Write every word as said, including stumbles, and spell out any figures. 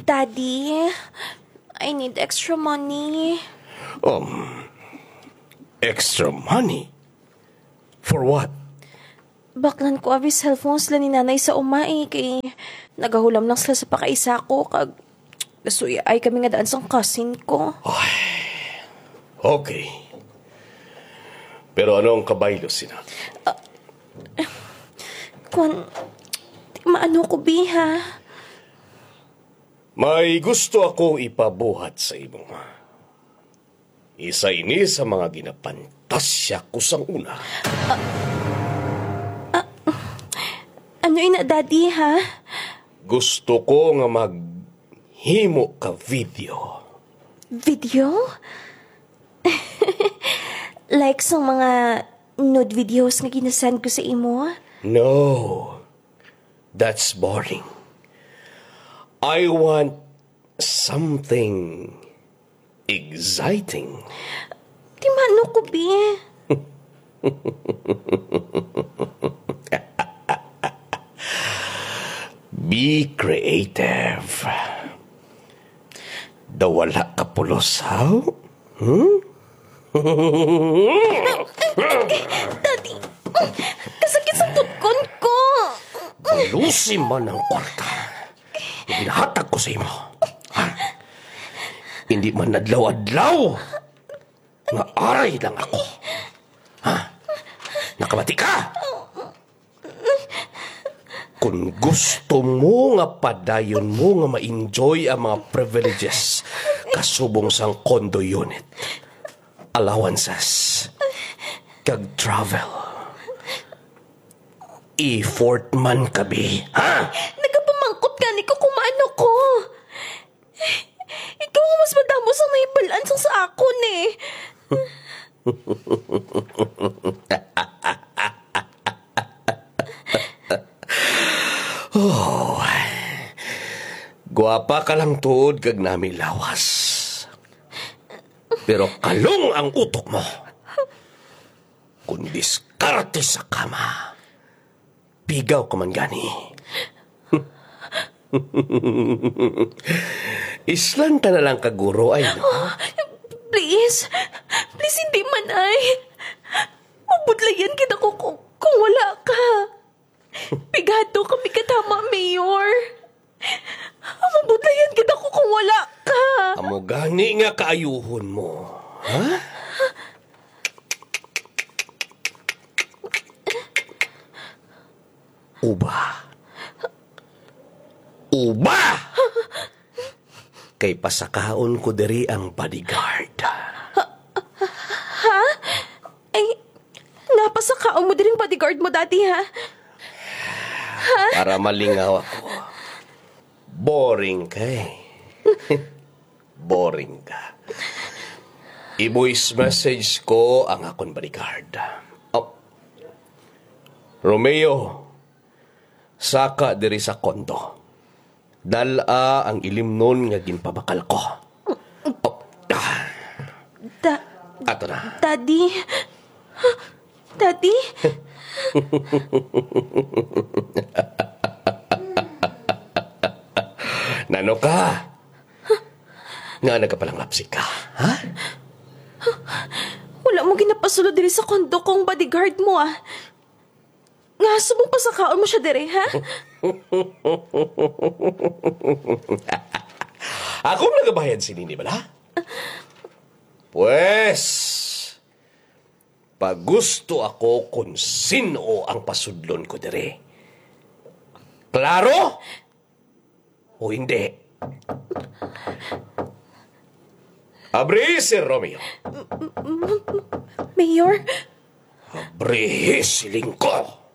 Daddy, I need extra money. Um, extra money? For what? Baklan ko abi cellphone sila ni nanay sa umay kay nagahulam lang sila sa pakaisa ko kag gasuya ay kami nga daan sang cousin ko. Okay. Pero ano ang kabaylo sina? Uh, Kung di maano ko biha. May gusto akong ipabuhat sa imo. Isa ini sa mga ginapantasya ko sang una. Uh, uh, ano ina, Daddy, ha? Gusto ko nga maghimo ka video. Video? Like sa mga nude videos nga ginasend ko sa imo? No. That's boring. I want something exciting. Di mano ko, bi. Be creative. Dawala ka pulos, how? Hmm? Daddy, kasakit sa tutkon ko. Balusin man ang kwarta. Hinahatag ko sa imo. Ha? Hindi man adlaw-adlaw. Nga aray lang ako. Ha? Nakamati ka? Kung gusto mo nga padayon mo nga ma-enjoy ang mga privileges kasubong sang condo unit, allowances, kag travel, effort man kabi, ha? Nagapamangkot ka ni ko kung maano ko. Ikaw ang mas madamo sa may balansang sa akon eh. Oh, guwapa ka lang tuod kag nami lawas. Pero kalong ang utok mo. Kung diskarte sa kama, pigaw ka man gani. Islan ka na lang kaguro ay no? Oh, please, please hindi man ay. Mabudlayan kita ko kung, kung wala ka. Pigado kami katama, Mayor. Mabudlayan kita ko kung wala ka. Amo gani nga kaayuhon mo. Ha? Uba. Uba! Kay pasakaon ko diri ang bodyguard. Ha? ha? Ay, napasakaon mo din bodyguard mo, Daddy, ha? Ha? Para malingaw ako. Boring ka eh. Boring ka. I-voice message ko ang akong bodyguard. Oh. Romeo, saka diri sa kondo. Dala ang ilimnon nga ginpabakal ko. Oh. Da... Ato na. Daddy? Daddy? Nano ka? Nga nagkapalang lapsik ka, ha? Wala mo ginapasulod diri sa kondo kong bodyguard mo, ah. Nga, subong pasakaon mo siya diri, ha? Ako nagabayad si Nini, bala? Pues, pag gusto ako kung sino ang pasudlon ko diri. Klaro? O hindi? Abri, Sir Romeo. Mayor? Abri, si Lingko.